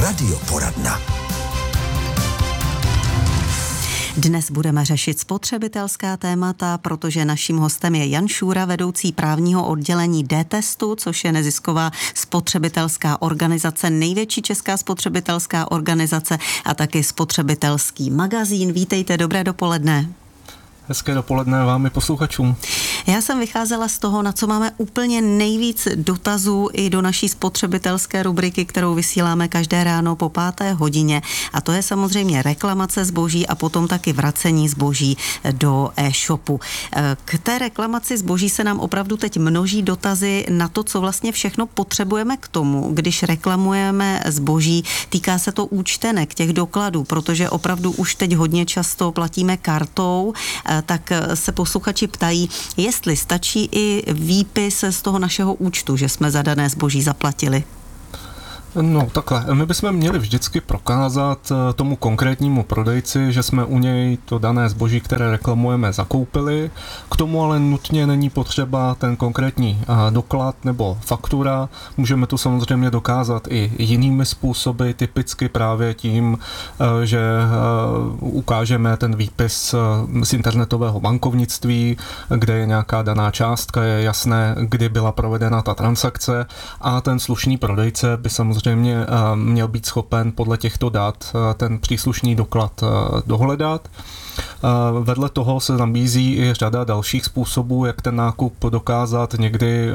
Radioporadna. Dnes budeme řešit spotřebitelská témata, protože naším hostem je Jan Šůra, vedoucí právního oddělení D-Testu, což je nezisková spotřebitelská organizace, největší česká spotřebitelská organizace a taky spotřebitelský magazín. Vítejte, dobré dopoledne. Hezké dopoledne vám i posluchačům. Já jsem vycházela z toho, na co máme úplně nejvíc dotazů i do naší spotřebitelské rubriky, kterou vysíláme každé ráno po 5. hodině. A to je samozřejmě reklamace zboží a potom taky vracení zboží do e-shopu. K té reklamaci zboží se nám opravdu teď množí dotazy na to, co vlastně všechno potřebujeme k tomu, když reklamujeme zboží. Týká se to účtenek, těch dokladů, protože opravdu už teď hodně často platíme kartou, tak se posluchači ptají, jestli stačí i výpis z toho našeho účtu, že jsme za dané zboží zaplatili. No takhle, my bychom měli vždycky prokázat tomu konkrétnímu prodejci, že jsme u něj to dané zboží, které reklamujeme, zakoupili. K tomu ale nutně není potřeba ten konkrétní doklad nebo faktura. Můžeme to samozřejmě dokázat i jinými způsoby, typicky právě tím, že ukážeme ten výpis z internetového bankovnictví, kde je nějaká daná částka, je jasné, kdy byla provedena ta transakce a ten slušný prodejce by samozřejmě měl být schopen podle těchto dat ten příslušný doklad dohledat. Vedle toho se nabízí i řada dalších způsobů, jak ten nákup dokázat. Někdy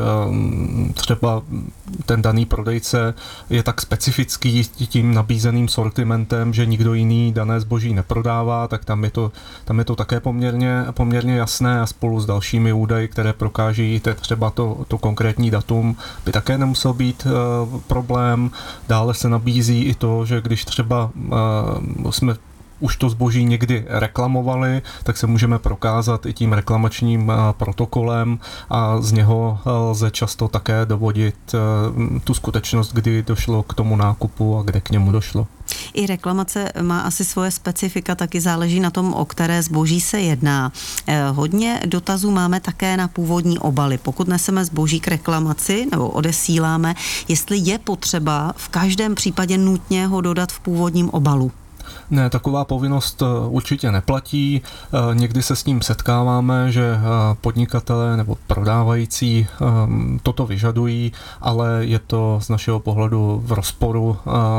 třeba ten daný prodejce je tak specifický tím nabízeným sortimentem, že nikdo jiný dané zboží neprodává, tak tam je to také poměrně jasné a spolu s dalšími údaji, které prokáží třeba to konkrétní datum, by také nemusel být problém. Dále se nabízí i to, že když třeba jsme už to zboží někdy reklamovali, tak se můžeme prokázat i tím reklamačním protokolem a z něho lze často také dovodit tu skutečnost, kdy došlo k tomu nákupu a kde k němu došlo. I reklamace má asi svoje specifika, taky záleží na tom, o které zboží se jedná. Hodně dotazů máme také na původní obaly. Pokud neseme zboží k reklamaci nebo odesíláme, jestli je potřeba v každém případě nutně ho dodat v původním obalu. Ne, taková povinnost určitě neplatí. Někdy se s tím setkáváme, že podnikatelé nebo prodávající toto vyžadují, ale je to z našeho pohledu v rozporu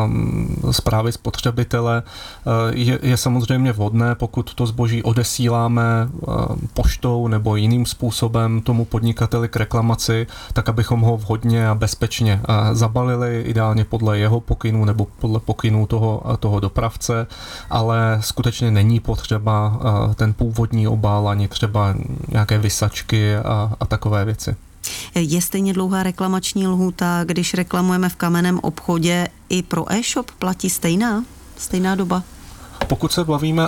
s právy spotřebitele. Je samozřejmě vhodné, pokud to zboží odesíláme poštou nebo jiným způsobem tomu podnikateli k reklamaci, tak abychom ho vhodně a bezpečně zabalili, ideálně podle jeho pokynů nebo podle pokynů toho dopravce, ale skutečně není potřeba ten původní obal ani třeba nějaké visačky a takové věci. Je stejně dlouhá reklamační lhůta, když reklamujeme v kamenném obchodě, i pro e-shop platí stejná doba? Pokud se bavíme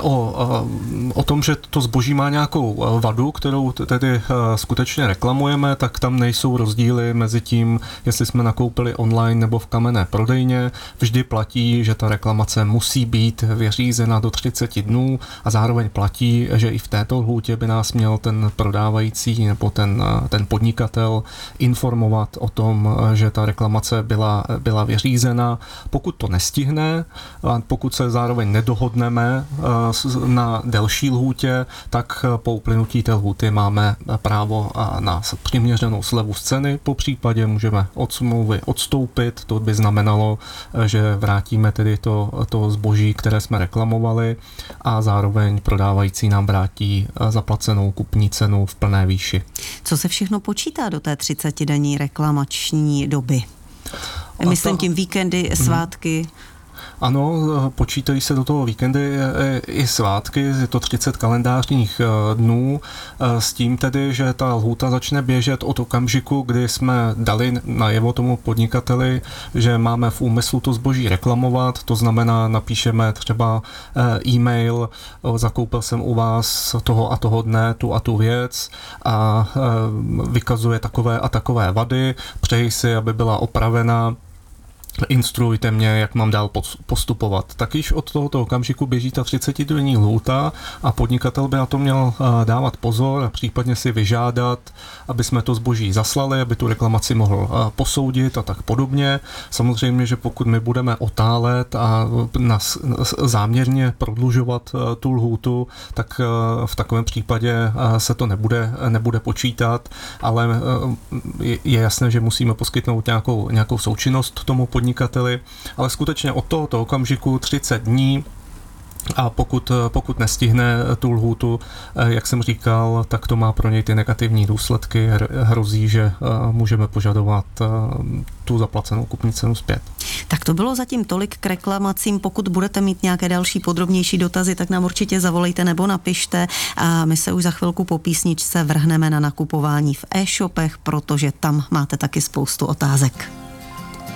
o tom, že to zboží má nějakou vadu, kterou tedy skutečně reklamujeme, tak tam nejsou rozdíly mezi tím, jestli jsme nakoupili online nebo v kamenné prodejně. Vždy platí, že ta reklamace musí být vyřízena do 30 dnů a zároveň platí, že i v této lhůtě by nás měl ten prodávající nebo ten podnikatel informovat o tom, že ta reklamace byla vyřízena. Pokud to nestihne, pokud se zároveň nedohodneme na delší lhůtě, tak po uplynutí té lhůty máme právo na přiměřenou slevu z ceny. Po případě můžeme od smlouvy odstoupit, to by znamenalo, že vrátíme tedy to zboží, které jsme reklamovali a zároveň prodávající nám vrátí zaplacenou kupní cenu v plné výši. Co se všechno počítá do té 30denní reklamační doby? Myslím tím víkendy, svátky. Ano, počítají se do toho víkendy i svátky, je to 30 kalendářních dnů, s tím tedy, že ta lhůta začne běžet od okamžiku, kdy jsme dali najevo tomu podnikateli, že máme v úmyslu to zboží reklamovat, to znamená napíšeme třeba e-mail, zakoupil jsem u vás toho a toho dne tu a tu věc a vykazuje takové a takové vady, přeji si, aby byla opravena instruujte mě, jak mám dál postupovat. Tak již od tohoto okamžiku běží ta 30denní lhůta a podnikatel by na to měl dávat pozor a případně si vyžádat, aby jsme to zboží zaslali, aby tu reklamaci mohl posoudit a tak podobně. Samozřejmě, že pokud my budeme otálet a záměrně prodlužovat tu lhůtu, tak v takovém případě se to nebude počítat, ale je jasné, že musíme poskytnout nějakou součinnost tomu podnikateli, ale skutečně od tohoto okamžiku 30 dní a pokud nestihne tu lhůtu, jak jsem říkal, tak to má pro něj ty negativní důsledky. Hrozí, že můžeme požadovat tu zaplacenou kupní cenu zpět. Tak to bylo zatím tolik k reklamacím. Pokud budete mít nějaké další podrobnější dotazy, tak nám určitě zavolejte nebo napište a my se už za chvilku po písničce vrhneme na nakupování v e-shopech, protože tam máte taky spoustu otázek.